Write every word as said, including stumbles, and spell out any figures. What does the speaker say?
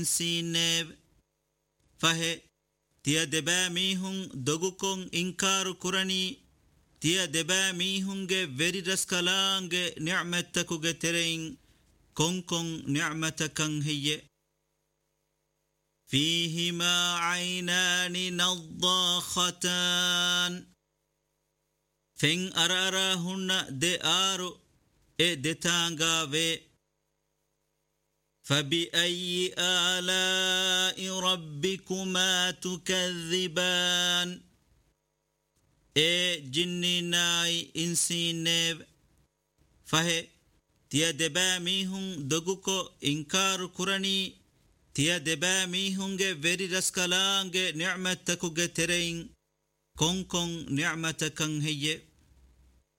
insinev fahe tiya deba mihun dogukon inkaru kurani tiya deba mihunge veri raskalange ni'matakuge terein konkon ni'matakan hiye فيهما عينان نضاختان فين أراراهن دي آرو إي دي تانغاوي فبأي آلاء ربكما تكذبان إي جنيناي إنسينيب فهي تيا دبا ميهن دقوكو إنكار كراني تيا دبا ميهنge veri raskalange ni'matakuge terein konkon ni'matakan hiye